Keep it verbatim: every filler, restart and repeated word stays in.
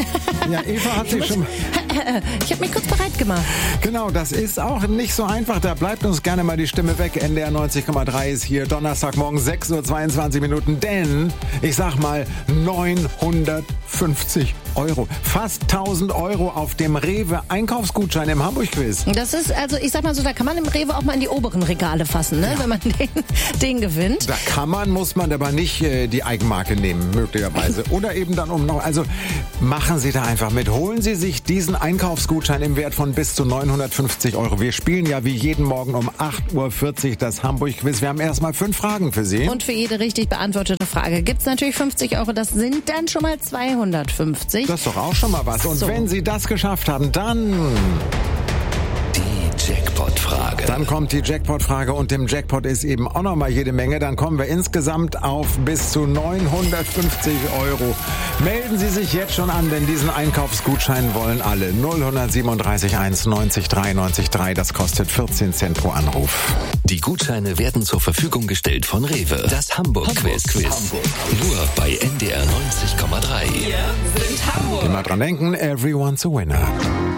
Ja, Eva hat sich schon... Ich habe mich kurz bereit gemacht. Genau, das ist auch nicht so einfach. Da bleibt uns gerne mal die Stimme weg. N D R neunzig Komma drei ist hier Donnerstagmorgen sechs Uhr zweiundzwanzig Minuten. Denn, ich sag mal, neunhundertfünfzig Euro. Fast tausend Euro auf dem Rewe-Einkaufsgutschein im Hamburg-Quiz. Das ist, also ich sag mal so, da kann man im Rewe auch mal in die oberen Regale fassen, ne? Ja. Wenn man den, den gewinnt. Da kann man, muss man aber nicht äh, die Eigenmarke nehmen, möglicherweise. Oder eben dann um noch, also machen Sie da einfach mit. Holen Sie sich diesen Einkaufsgutschein im Wert von bis zu neunhundertfünfzig Euro. Wir spielen ja wie jeden Morgen um acht Uhr vierzig das Hamburg-Quiz. Wir haben erstmal fünf Fragen für Sie. Und für jede richtig beantwortete Frage gibt's natürlich fünfzig Euro. Das sind dann schon mal zweihundertfünfzig. Das ist doch auch schon mal was. Und so. Wenn Sie das geschafft haben, dann... Die Jackpot-Frage. Dann kommt die Jackpot-Frage und im Jackpot ist eben auch noch mal jede Menge. Dann kommen wir insgesamt auf bis zu neunhundertfünfzig Euro. Melden Sie sich jetzt schon an, denn diesen Einkaufsgutschein wollen alle. null sieben drei eins neunzig drei neunzig drei, das kostet vierzehn Cent pro Anruf. Die Gutscheine werden zur Verfügung gestellt von Rewe. Das Hamburg-Quiz. Hamburg. Nur bei N D R neunzig Komma drei. Wir sind Hamburg. Immer dran denken, everyone's a winner.